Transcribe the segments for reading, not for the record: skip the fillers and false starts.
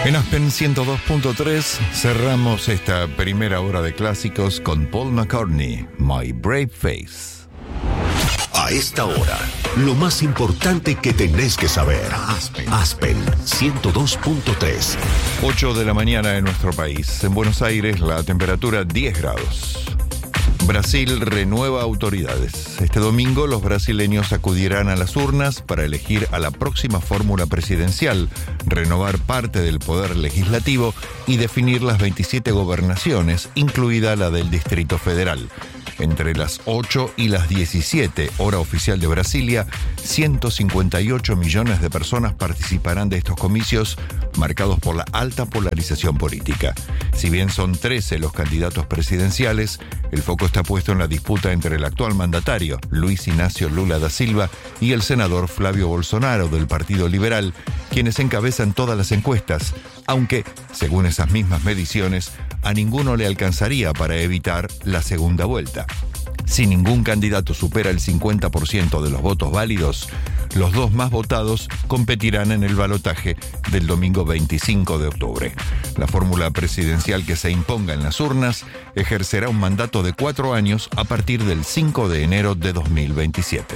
En Aspen 102.3 cerramos esta primera hora de clásicos con Paul McCartney, My Brave Face. A esta hora, lo más importante que tenés que saber. Aspen 102.3. 8 de la mañana en nuestro país. En Buenos Aires la temperatura 10 grados. Brasil renueva autoridades. Este domingo los brasileños acudirán a las urnas para elegir a la próxima fórmula presidencial, renovar parte del poder legislativo y definir las 27 gobernaciones, incluida la del Distrito Federal. Entre las 8 y las 17, hora oficial de Brasilia, 158 millones de personas participarán de estos comicios marcados por la alta polarización política. Si bien son 13 los candidatos presidenciales, el foco está puesto en la disputa entre el actual mandatario, Luis Inácio Lula da Silva, y el senador Flavio Bolsonaro del Partido Liberal, quienes encabezan todas las encuestas, aunque, según esas mismas mediciones, a ninguno le alcanzaría para evitar la segunda vuelta. Si ningún candidato supera el 50% de los votos válidos, los dos más votados competirán en el balotaje del domingo 25 de octubre. La fórmula presidencial que se imponga en las urnas ejercerá un mandato de 4 años a partir del 5 de enero de 2027.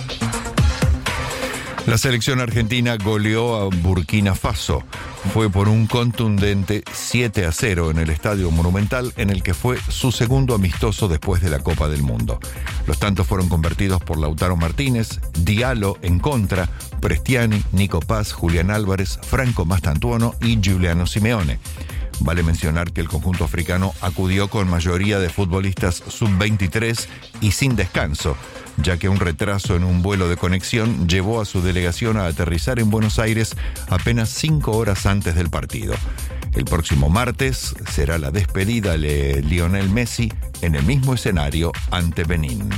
La selección argentina goleó a Burkina Faso. Fue por un contundente 7-0 en el Estadio Monumental, en el que fue su segundo amistoso después de la Copa del Mundo. Los tantos fueron convertidos por Lautaro Martínez, Diallo en contra, Prestiani, Nico Paz, Julián Álvarez, Franco Mastantuono y Giuliano Simeone. Vale mencionar que el conjunto africano acudió con mayoría de futbolistas sub-23 y sin descanso, ya que un retraso en un vuelo de conexión llevó a su delegación a aterrizar en Buenos Aires apenas 5 horas antes del partido. El próximo martes será la despedida de Lionel Messi en el mismo escenario ante Benín.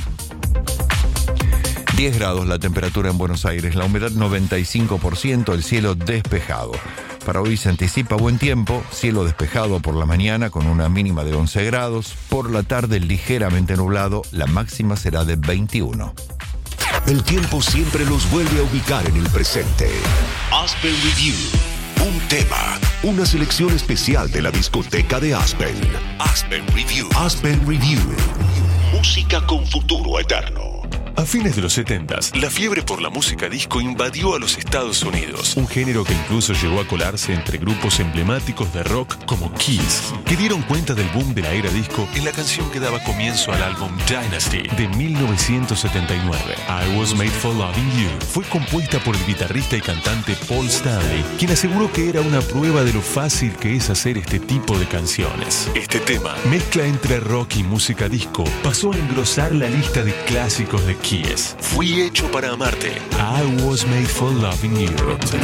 10 grados la temperatura en Buenos Aires, la humedad 95%, el cielo despejado. Para hoy se anticipa buen tiempo, cielo despejado por la mañana con una mínima de 11 grados, por la tarde ligeramente nublado, la máxima será de 21. El tiempo siempre los vuelve a ubicar en el presente. Aspen Review. Un tema, una selección especial de la discoteca de Aspen. Aspen Review. Aspen Review. Música con futuro eterno. A fines de los 70s, la fiebre por la música disco invadió a los Estados Unidos, un género que incluso llegó a colarse entre grupos emblemáticos de rock como Kiss, que dieron cuenta del boom de la era disco en la canción que daba comienzo al álbum Dynasty de 1979. I Was Made for Loving You fue compuesta por el guitarrista y cantante Paul Stanley, quien aseguró que era una prueba de lo fácil que es hacer este tipo de canciones. Este tema, mezcla entre rock y música disco, pasó a engrosar la lista de clásicos de Kiss. Fui hecho para amarte. I Was Made for Loving You.